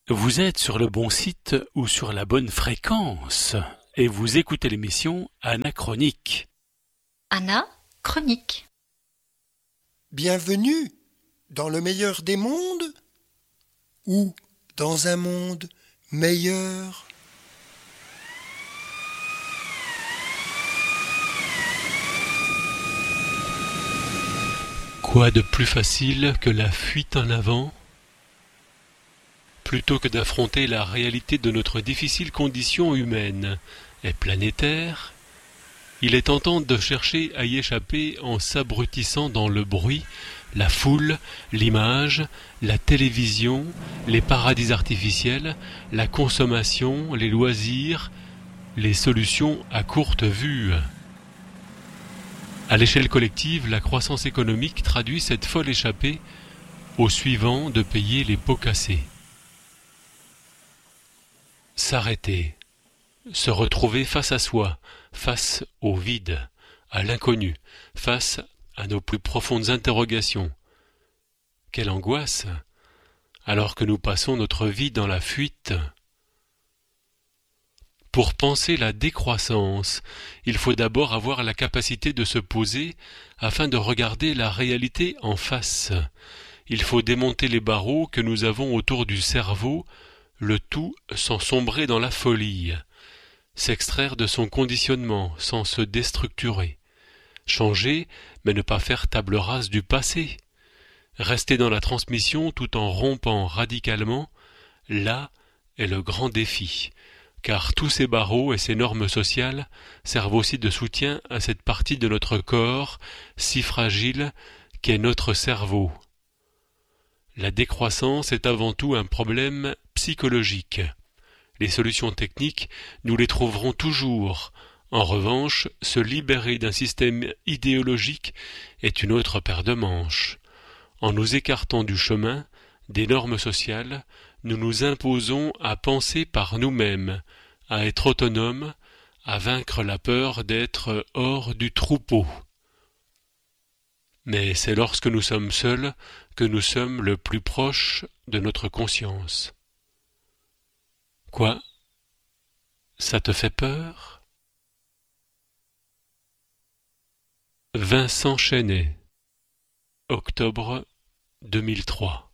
Vous êtes sur le bon site ou sur la bonne fréquence et vous écoutez l'émission Anachronique. Anna, chronique. Bienvenue dans le meilleur des mondes ou dans un monde meilleur. Quoi de plus facile que la fuite en avant ? Plutôt que d'affronter la réalité de notre difficile condition humaine et planétaire, il est tentant de chercher à y échapper en s'abrutissant dans le bruit, la foule, l'image, la télévision, les paradis artificiels, la consommation, les loisirs, les solutions à courte vue. À l'échelle collective, la croissance économique traduit cette folle échappée au suivant de payer les pots cassés. S'arrêter, se retrouver face à soi, face au vide, à l'inconnu, face à nos plus profondes interrogations. Quelle angoisse, alors que nous passons notre vie dans la fuite. Pour penser la décroissance, il faut d'abord avoir la capacité de se poser afin de regarder la réalité en face. Il faut démonter les barreaux que nous avons autour du cerveau, le tout sans sombrer dans la folie, s'extraire de son conditionnement sans se déstructurer, changer mais ne pas faire table rase du passé, rester dans la transmission tout en rompant radicalement, là est le grand défi, car tous ces barreaux et ces normes sociales servent aussi de soutien à cette partie de notre corps si fragile qu'est notre cerveau. La décroissance est avant tout un problème psychologique. Les solutions techniques, nous les trouverons toujours. En revanche, se libérer d'un système idéologique est une autre paire de manches. En nous écartant du chemin, des normes sociales, nous nous imposons à penser par nous-mêmes, à être autonomes, à vaincre la peur d'être hors du troupeau. Mais c'est lorsque nous sommes seuls que nous sommes le plus proche de notre conscience. Quoi ? Ça te fait peur ? Vincent Chenet, octobre 2003.